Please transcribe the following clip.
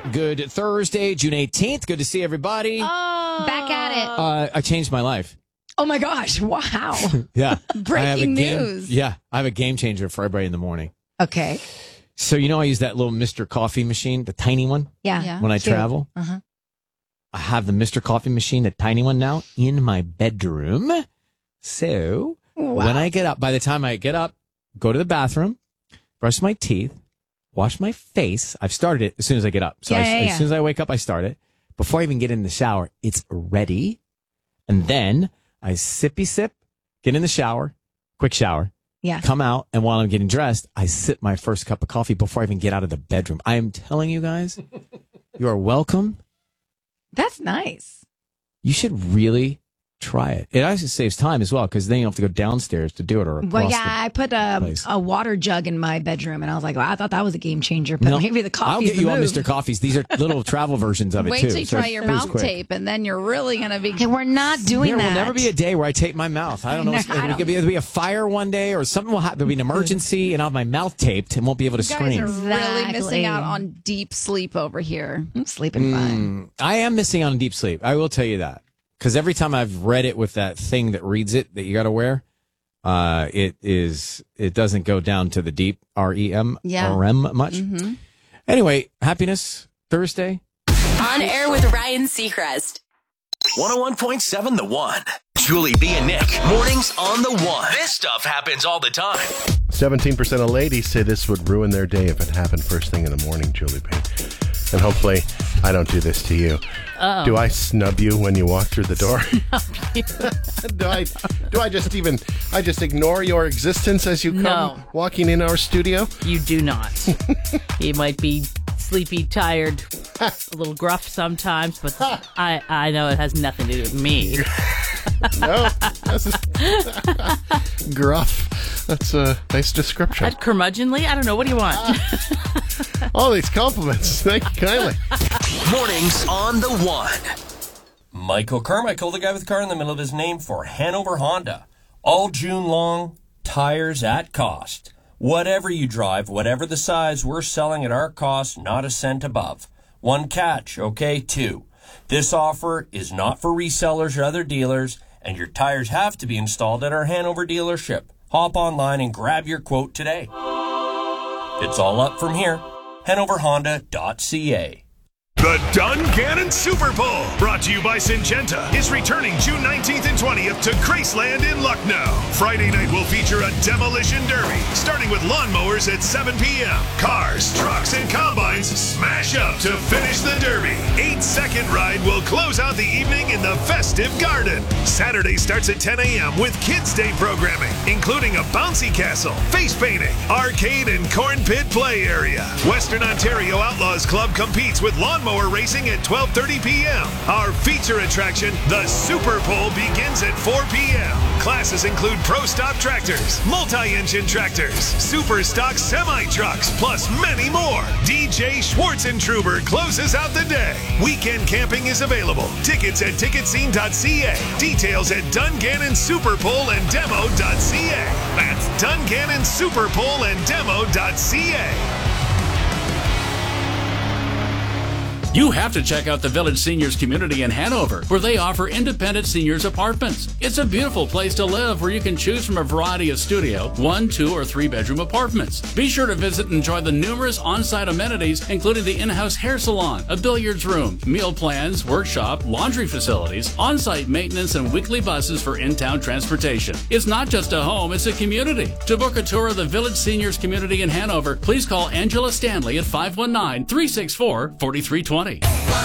Good Thursday, June 18th. Good to see everybody. Back at it. I changed my life. Oh, my gosh. Wow. Yeah. Breaking news. I have a game changer for everybody in the morning. Okay. So, I use that little Mr. Coffee machine, the tiny one, when I travel. Uh-huh. I have the Mr. Coffee machine, the tiny one now, in my bedroom. So, when I get up, by the time I get up, go to the bathroom, brush my teeth, wash my face. I've started it as soon as I get up. So as soon as I wake up, I start it. Before I even get in the shower, it's ready. And then I sippy sip, get in the shower, quick shower, come out. And while I'm getting dressed, I sip my first cup of coffee before I even get out of the bedroom. I am telling you guys, you are welcome. That's nice. You should really try it. It actually saves time as well because then you don't have to go downstairs to do it. I put a water jug in my bedroom and I was like, I thought that was a game changer, but maybe the coffee. I'll get you all Mr. Coffees. These are little travel versions of it Wait too. till you try your mouth tape and then you're really going to be... Okay, we're not doing that. There will never be a day where I tape my mouth. I don't know. It could be a fire one day or something will happen. There'll be an emergency and I'll have my mouth taped and won't be able to scream. You guys are really missing out on deep sleep over here. I'm sleeping fine. I am missing out on deep sleep. I will tell you that. Because every time I've read it with that thing that reads it that you got to wear, it doesn't go down to the deep REM much. Mm-hmm. Anyway, happiness Thursday. On air with Ryan Seacrest. 101.7 The One. Julie B and Nick. Mornings on The One. This stuff happens all the time. 17% of ladies say this would ruin their day if it happened first thing in the morning, Julie B. And hopefully I don't do this to you. Uh-oh. Do I snub you when you walk through the door? do I just ignore your existence as you come walking in our studio? You do not. You might be sleepy, tired, a little gruff sometimes, but I know it has nothing to do with me. No, gruff. That's a nice description. At curmudgeonly? I don't know. What do you want? All these compliments. Thank you kindly. Mornings on The One. Michael Carmichael, the guy with the car in the middle of his name for Hanover Honda. All June long, tires at cost. Whatever you drive, whatever the size, we're selling at our cost, not a cent above. One catch, okay? 2. This offer is not for resellers or other dealers, and your tires have to be installed at our Hanover dealership. Hop online and grab your quote today. It's all up from here. HanoverHonda.ca. The Dungannon Super Bowl, brought to you by Syngenta, is returning June 19th and 20th to Graceland in Lucknow. Friday night will feature a demolition derby, starting with lawnmowers at 7 p.m. Cars, trucks, and combines smash up to finish the derby. 8-second ride will close out the evening in the festive garden. Saturday starts at 10 a.m. with Kids Day programming, including a bouncy castle, face painting, arcade, and corn pit play area. Western Ontario Outlaws Club competes with lawnmowers racing at 12:30 p.m. Our feature attraction, the Super Bowl, begins at 4 p.m. Classes include Pro Stop tractors, multi-engine tractors, Super Stock semi-trucks, plus many more. DJ Schwartzentruber closes out the day. Weekend camping is available. Tickets at ticketscene.ca. Details at Dungannon Superpoleanddemo.ca. That's Dungannon Superpoleanddemo.ca. You have to check out the Village Seniors Community in Hanover, where they offer independent seniors apartments. It's a beautiful place to live where you can choose from a variety of studio, 1, 2, or 3-bedroom apartments. Be sure to visit and enjoy the numerous on-site amenities, including the in-house hair salon, a billiards room, meal plans, workshop, laundry facilities, on-site maintenance, and weekly buses for in-town transportation. It's not just a home, it's a community. To book a tour of the Village Seniors Community in Hanover, please call Angela Stanley at 519-364-4320.